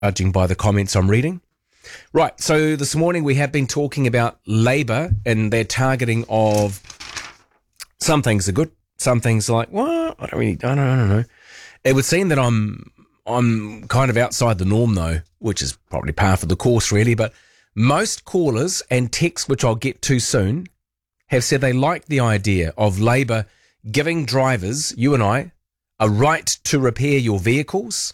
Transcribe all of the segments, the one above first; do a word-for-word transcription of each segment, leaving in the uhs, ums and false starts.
judging by the comments I'm reading. Right, so this morning we have been talking about Labour and their targeting of some things are good, some things are like, well, I don't really, I don't, I don't know. It would seem that I'm, I'm kind of outside the norm though, which is probably par for the course really, but most callers and texts, which I'll get to soon, have said they like the idea of Labour giving drivers, you and I, a right to repair your vehicles.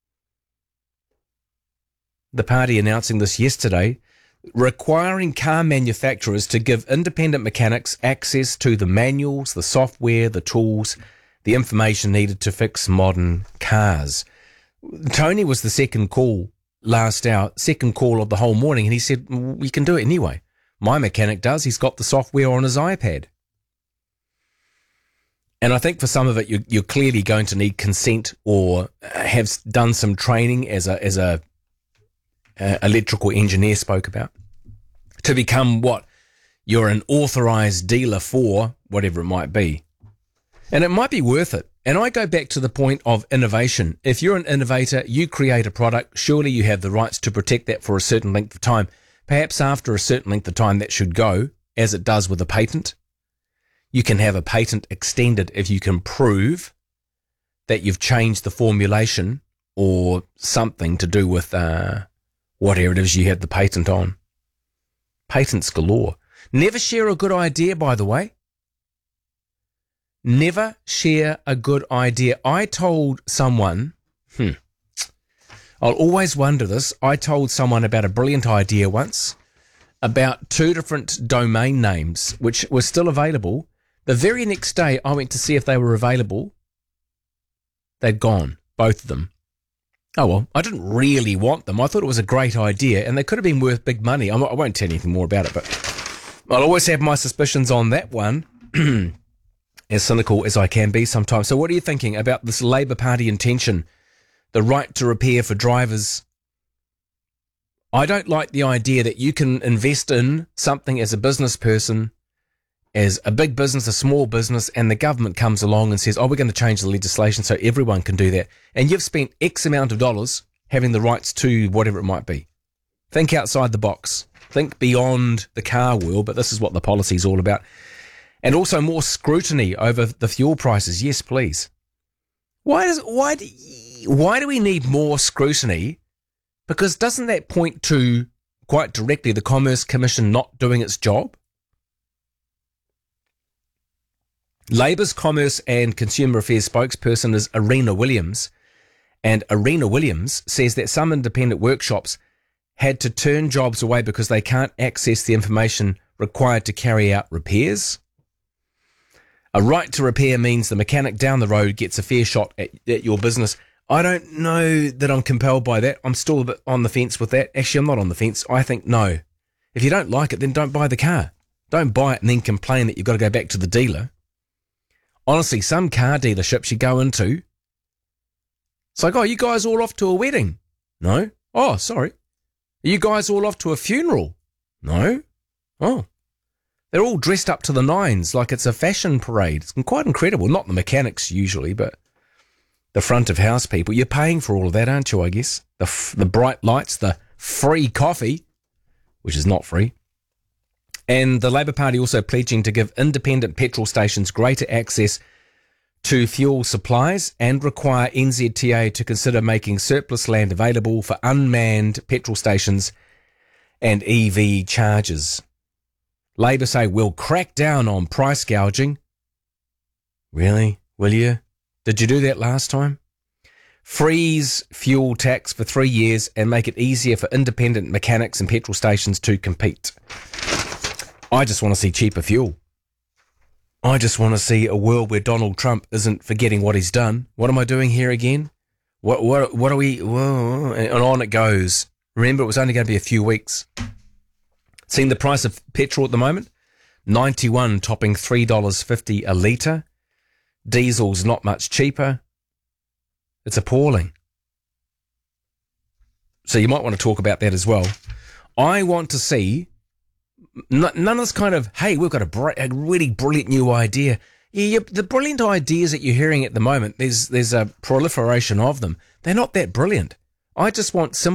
The party announcing this yesterday, requiring car manufacturers to give independent mechanics access to the manuals, the software, the tools, the information needed to fix modern cars. Tony was the second call last hour, second call of the whole morning, and he said, we can do it anyway. My mechanic does. He's got the software on his iPad. And I think for some of it, you're, you're clearly going to need consent or have done some training as a as a uh, electrical engineer spoke about to become what you're an authorized dealer for, whatever it might be. And it might be worth it. And I go back to the point of innovation. If you're an innovator, you create a product, surely you have the rights to protect that for a certain length of time. Perhaps after a certain length of time that should go, as it does with a patent. You can have a patent extended if you can prove that you've changed the formulation or something to do with uh, whatever it is you have the patent on. Patents galore. Never share a good idea, by the way. Never share a good idea. I told someone, hmm, I'll always wonder this. I told someone about a brilliant idea once about two different domain names which were still available. The very next day I went to see if they were available. They'd gone, both of them. Oh, well, I didn't really want them. I thought it was a great idea and they could have been worth big money. I won't tell you anything more about it, but I'll always have my suspicions on that one, as cynical as I can be sometimes. So what are you thinking about this Labour Party intention? The right to repair for drivers. I don't like the idea that you can invest in something as a business person, as a big business, a small business, and the government comes along and says, oh, we're going to change the legislation so everyone can do that. And you've spent X amount of dollars having the rights to whatever it might be. Think outside the box. Think beyond the car world, but this is what the policy is all about. And also more scrutiny over the fuel prices. Yes, please. Why does, why do, why do we need more scrutiny? Because doesn't that point to, quite directly, the Commerce Commission not doing its job? Labour's Commerce and Consumer Affairs spokesperson is Arena Williams, and Arena Williams says that some independent workshops had to turn jobs away because they can't access the information required to carry out repairs. A right to repair means the mechanic down the road gets a fair shot at, at your business. I don't know that I'm compelled by that. I'm still a bit on the fence with that. Actually, I'm not on the fence. I think no. If you don't like it, then don't buy the car. Don't buy it and then complain that you've got to go back to the dealer. Honestly, some car dealerships you go into, it's like, oh, you guys all off to a wedding? No. Oh, sorry. Are you guys all off to a funeral? No. Oh. They're all dressed up to the nines like it's a fashion parade. It's quite incredible. Not the mechanics usually, but the front of house people. You're paying for all of that, aren't you, I guess? The f- the bright lights, the free coffee, which is not free. And the Labour Party also pledging to give independent petrol stations greater access to fuel supplies and require N Z T A to consider making surplus land available for unmanned petrol stations and E V chargers. Labour say we'll crack down on price gouging. Really? Will you? Did you do that last time? Freeze fuel tax for three years and make it easier for independent mechanics and petrol stations to compete. I just want to see cheaper fuel. I just want to see a world where Donald Trump isn't forgetting what he's done. What am I doing here again? What what what are we? Whoa, and on it goes. Remember, it was only going to be a few weeks. Seeing the price of petrol at the moment, ninety-one topping three dollars fifty a litre. Diesel's not much cheaper. It's appalling. So you might want to talk about that as well. I want to see none of this kind of, hey, we've got a, br- a really brilliant new idea. Yeah, the brilliant ideas that you're hearing at the moment, there's there's a proliferation of them. They're not that brilliant. I just want simple